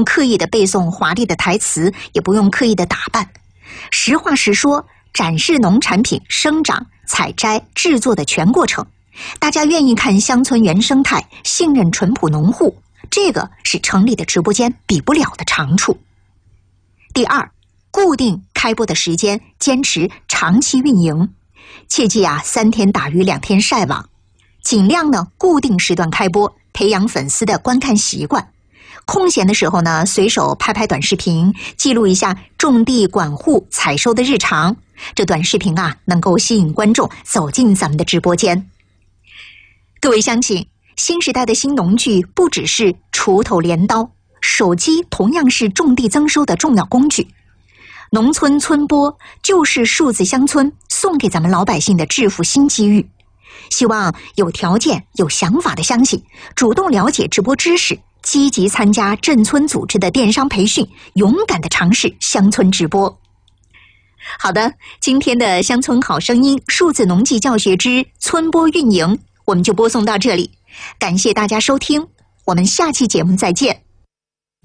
用刻意的背诵华丽的台词，也不用刻意的打扮，实话实说，展示农产品生长、采摘、制作的全过程。大家愿意看乡村原生态，信任淳朴农户，这个是城里的直播间比不了的长处。第二，固定开播的时间，坚持长期运营，切记3天打鱼2天晒网，尽量呢固定时段开播，培养粉丝的观看习惯。空闲的时候呢，随手拍拍短视频，记录一下种地、管护、采收的日常。这短视频能够吸引观众走进咱们的直播间。各位乡亲，新时代的新农具不只是锄头镰刀，手机同样是种地增收的重要工具。农村村播就是数字乡村送给咱们老百姓的致富新机遇。希望有条件、有想法的乡亲主动了解直播知识，积极参加镇村组织的电商培训，勇敢地尝试乡村直播。好的，今天的乡村好声音数字农技教学之村播运营，我们就播送到这里。感谢大家收听，我们下期节目再见。